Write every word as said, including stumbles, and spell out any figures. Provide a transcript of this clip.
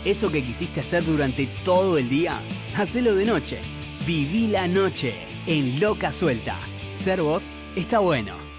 Eso que quisiste hacer durante todo el día, hacelo de noche. Viví la noche en Loca Suelta. Ser vos está bueno.